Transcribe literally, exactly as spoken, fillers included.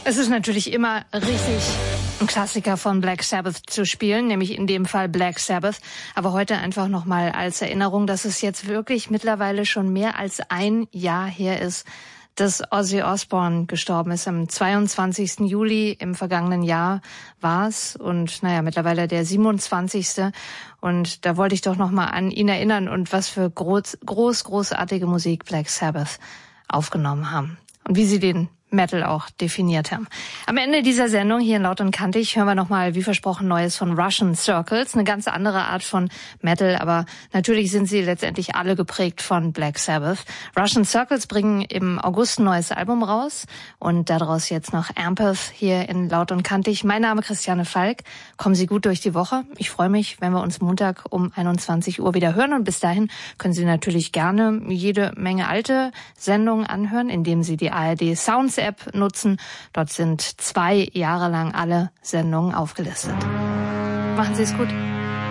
Es ist natürlich immer richtig, einen Klassiker von Black Sabbath zu spielen, nämlich in dem Fall Black Sabbath. Aber heute einfach nochmal als Erinnerung, dass es jetzt wirklich mittlerweile schon mehr als ein Jahr her ist, dass Ozzy Osbourne gestorben ist. Am zweiundzwanzigsten Juli im vergangenen Jahr war es. Und naja, mittlerweile der siebenundzwanzigste Und da wollte ich doch nochmal an ihn erinnern und was für groß, groß, großartige Musik Black Sabbath aufgenommen haben. Und wie sie den Metal auch definiert haben. Am Ende dieser Sendung hier in Laut und Kantig hören wir nochmal, wie versprochen, Neues von Russian Circles. Eine ganz andere Art von Metal, aber natürlich sind sie letztendlich alle geprägt von Black Sabbath. Russian Circles bringen im August ein neues Album raus und daraus jetzt noch Ampath hier in Laut und Kantig. Mein Name Christiane Falk. Kommen Sie gut durch die Woche. Ich freue mich, wenn wir uns Montag um einundzwanzig Uhr wieder hören und bis dahin können Sie natürlich gerne jede Menge alte Sendungen anhören, indem Sie die A R D Sounds App nutzen. Dort sind zwei Jahre lang alle Sendungen aufgelistet. Machen Sie es gut.